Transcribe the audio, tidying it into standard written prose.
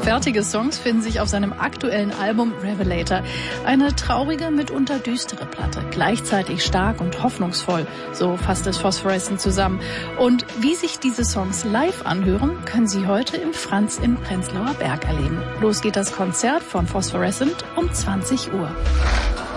Fertige Songs finden sich auf seinem aktuellen Album Revelator. Eine traurige, mitunter düstere Platte, gleichzeitig stark und hoffnungsvoll. So fasst es Phosphorescent zusammen. Und wie sich diese Songs live anhören, können Sie heute im Franz im Prenzlauer Berg erleben. Los geht das Konzert von Phosphorescent um 20 Uhr.